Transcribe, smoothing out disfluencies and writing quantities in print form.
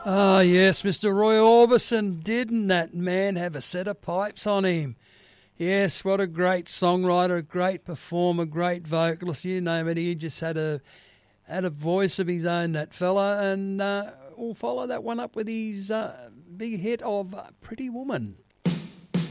Ah, yes, Mr. Roy Orbison. Didn't that man have a set of pipes on him? Yes, what a great songwriter, a great performer, great vocalist. You name it. He just had a voice of his own, that fella. And we'll follow that one up with his big hit of Pretty Woman.